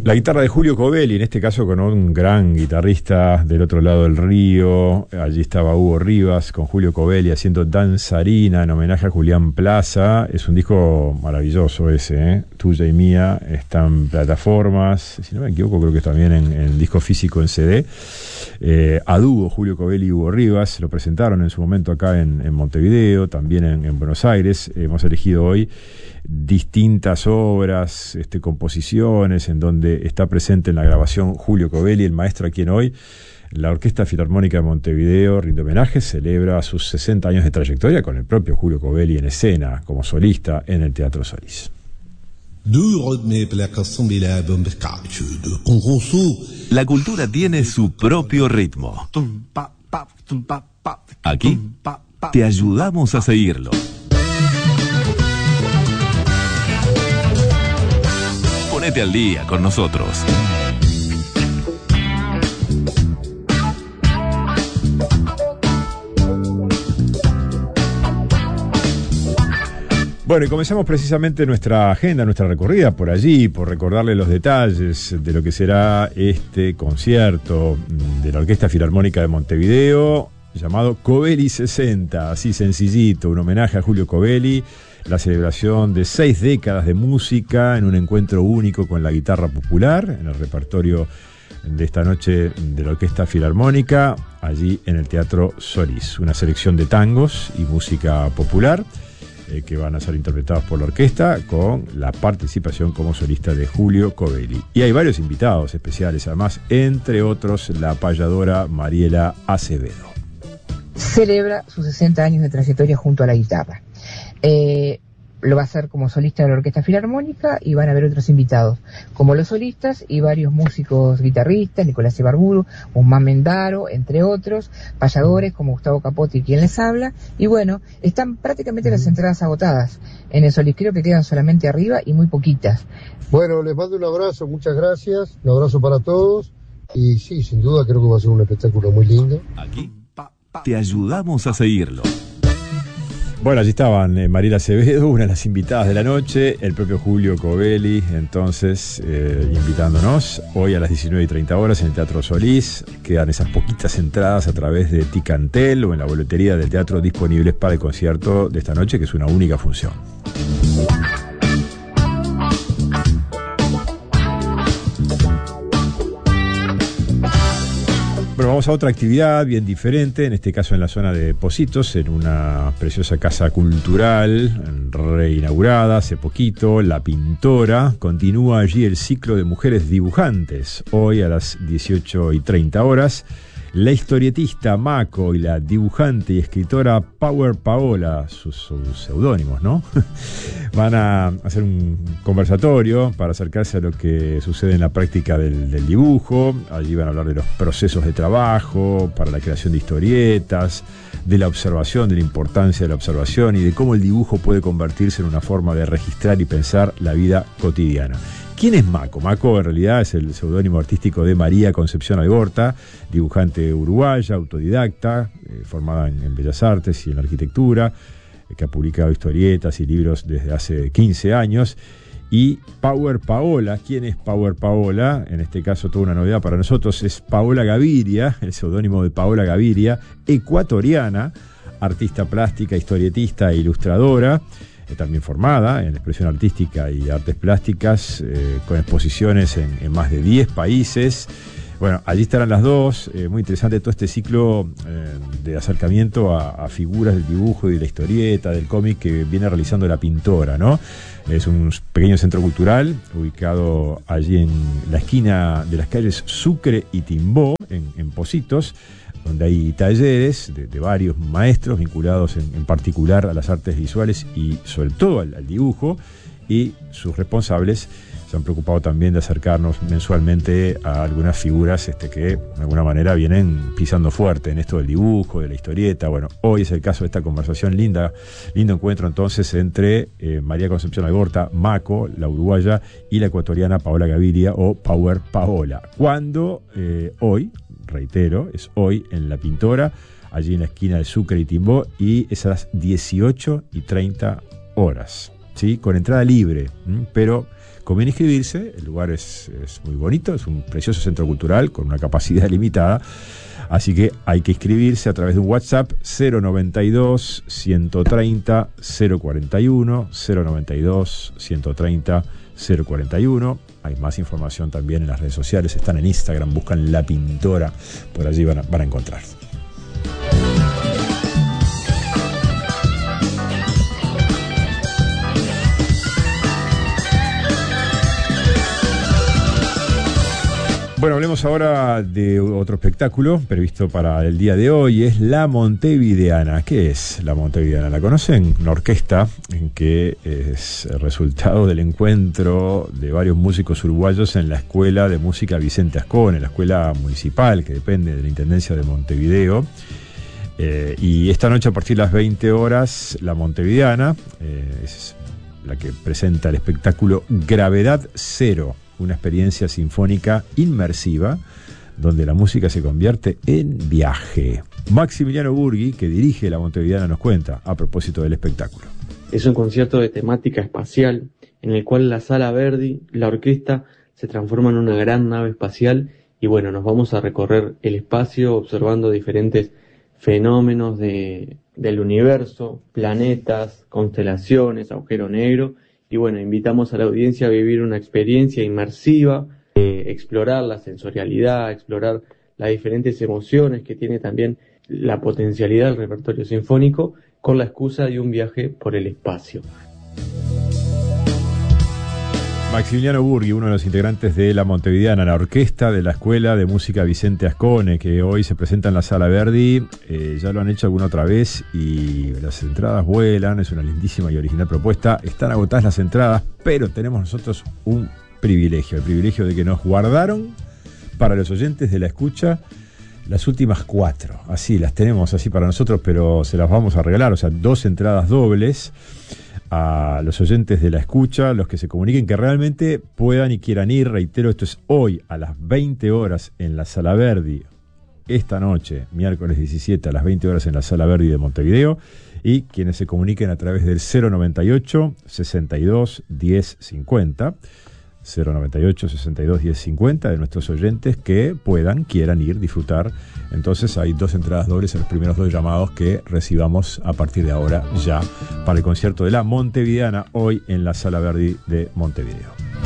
La guitarra de Julio Covelli, en este caso con un gran guitarrista del otro lado del río. Allí estaba Hugo Rivas con Julio Covelli haciendo Danzarina en homenaje a Julián Plaza. Es un disco maravilloso ese, ¿eh? Tuya y Mía. Está en plataformas, si no me equivoco creo que también en disco físico en CD. A dúo Julio Covelli y Hugo Rivas lo presentaron en su momento acá en Montevideo, también en Buenos Aires. Hemos elegido hoy distintas obras, composiciones en donde está presente en la grabación Julio Covelli, el maestro, a quien hoy la Orquesta Filarmónica de Montevideo rinde homenaje, celebra sus 60 años de trayectoria con el propio Julio Covelli en escena como solista en el Teatro Solís. La cultura tiene su propio ritmo. Aquí te ayudamos a seguirlo. Ponete al día con nosotros. Bueno, y comenzamos precisamente nuestra agenda, nuestra recorrida por allí, por recordarle los detalles de lo que será este concierto de la Orquesta Filarmónica de Montevideo, llamado Covelli 60, así sencillito, un homenaje a Julio Covelli, la celebración de 6 décadas de música en un encuentro único con la guitarra popular, en el repertorio de esta noche de la Orquesta Filarmónica, allí en el Teatro Solís. Una selección de tangos y música popular que van a ser interpretados por la orquesta con la participación como solista de Julio Covelli. Y hay varios invitados especiales, además, entre otros la payadora Mariela Acevedo. Celebra sus 60 años de trayectoria junto a la guitarra. Lo va a hacer como solista de la Orquesta Filarmónica y van a haber otros invitados, como los solistas y varios músicos guitarristas, Nicolás Ibarburu, Guzmán Mendaro, entre otros, payadores como Gustavo Capote, quien les habla, y bueno, están prácticamente las entradas agotadas en el Solís, creo que quedan solamente arriba y muy poquitas. Bueno, les mando un abrazo, muchas gracias, un abrazo para todos, y sí, sin duda creo que va a ser un espectáculo muy lindo. Aquí te ayudamos a seguirlo. Bueno, allí estaban Mariela Acevedo, una de las invitadas de la noche, el propio Julio Covelli, entonces, invitándonos hoy a las 19:30 en el Teatro Solís. Quedan esas poquitas entradas a través de Ticantel o en la boletería del teatro disponibles para el concierto de esta noche, que es una única función. Bueno, vamos a otra actividad bien diferente, en este caso en la zona de Pocitos, en una preciosa casa cultural reinaugurada hace poquito, La Pintora. Continúa allí el ciclo de mujeres dibujantes. Hoy a las 18:30, la historietista Mako y la dibujante y escritora Power Paola, sus seudónimos, ¿no? Van a hacer un conversatorio para acercarse a lo que sucede en la práctica del dibujo. Allí van a hablar de los procesos de trabajo para la creación de historietas, de la observación, de la importancia de la observación y de cómo el dibujo puede convertirse en una forma de registrar y pensar la vida cotidiana. ¿Quién es Mako? Mako en realidad es el seudónimo artístico de María Concepción Algorta, dibujante uruguaya, autodidacta, formada en Bellas Artes y en Arquitectura, que ha publicado historietas y libros desde hace 15 años. Y Power Paola, ¿quién es Power Paola? En este caso toda una novedad para nosotros, es Paola Gaviria, el seudónimo de Paola Gaviria, ecuatoriana, artista plástica, historietista e ilustradora, también formada en expresión artística y artes plásticas, con exposiciones en más de 10 países. Bueno, allí estarán las dos. Muy interesante todo este ciclo de acercamiento a figuras del dibujo y de la historieta, del cómic que viene realizando La Pintora, ¿no? Es un pequeño centro cultural ubicado allí en la esquina de las calles Sucre y Timbó, en Pocitos, donde hay talleres de varios maestros vinculados en particular a las artes visuales y sobre todo al dibujo, y sus responsables se han preocupado también de acercarnos mensualmente a algunas figuras que de alguna manera vienen pisando fuerte en esto del dibujo, de la historieta. Bueno, hoy es el caso de esta conversación lindo encuentro entonces entre María Concepción Algorta, Mako, la uruguaya, y la ecuatoriana Paola Gaviria o Power Paola. Cuando hoy, reitero, es hoy en La Pintora, allí en la esquina de Sucre y Timbó, y es a las 18:30. ¿sí? Con entrada libre, pero conviene inscribirse. El lugar es muy bonito, es un precioso centro cultural con una capacidad limitada, así que hay que inscribirse a través de un WhatsApp 092 130 041 092 130 041. Hay más información también en las redes sociales, están en Instagram, buscan La Pintora, por allí van a encontrar. Bueno, hablemos ahora de otro espectáculo previsto para el día de hoy. Es La Montevideana. ¿Qué es La Montevideana? ¿La conocen? Una orquesta en que es el resultado del encuentro de varios músicos uruguayos en la Escuela de Música Vicente Ascone, la escuela municipal que depende de la Intendencia de Montevideo. Y esta noche a partir de las 20 horas, La Montevideana es la que presenta el espectáculo Gravedad Cero, una experiencia sinfónica inmersiva donde la música se convierte en viaje. Maximiliano Burgui, que dirige La Montevideana, nos cuenta a propósito del espectáculo. Es un concierto de temática espacial en el cual la Sala Verdi, la orquesta, se transforma en una gran nave espacial y bueno, nos vamos a recorrer el espacio observando diferentes fenómenos del universo, planetas, constelaciones, agujero negro. Y bueno, invitamos a la audiencia a vivir una experiencia inmersiva, explorar la sensorialidad, explorar las diferentes emociones que tiene también la potencialidad del repertorio sinfónico con la excusa de un viaje por el espacio. Maximiliano Burgui, uno de los integrantes de La Montevideana, la orquesta de la Escuela de Música Vicente Ascone, que hoy se presenta en la Sala Verdi. Ya lo han hecho alguna otra vez y las entradas vuelan, es una lindísima y original propuesta. Están agotadas las entradas, pero tenemos nosotros un privilegio, el privilegio de que nos guardaron para los oyentes de La Escucha las últimas 4. Así, las tenemos así para nosotros, pero se las vamos a regalar, o sea, 2 entradas dobles a los oyentes de La Escucha, los que se comuniquen que realmente puedan y quieran ir. Reitero, esto es hoy a las 20 horas en la Sala Verdi, esta noche, miércoles 17 a las 20 horas en la Sala Verdi de Montevideo, y quienes se comuniquen a través del 098 62 10 50, 098 62 10 50 de nuestros oyentes que quieran ir, disfrutar. Entonces hay 2 entradas dobles a los primeros 2 llamados que recibamos a partir de ahora ya para el concierto de La Montevideana hoy en la Sala Verdi de Montevideo.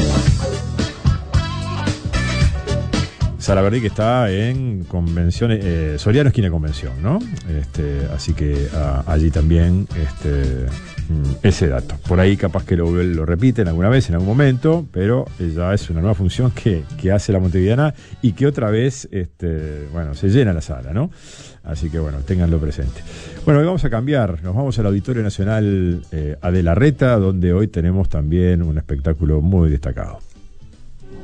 Sala Verdi que está en convenciones, Soriano esquina Convención, ¿no? Así que allí también ese dato. Por ahí capaz que lo repiten alguna vez, en algún momento, pero ya es una nueva función que hace La Montevideana y que otra vez se llena la sala, ¿no? Así que bueno, ténganlo presente. Bueno, hoy vamos a cambiar, nos vamos al Auditorio Nacional Adela Reta, donde hoy tenemos también un espectáculo muy destacado.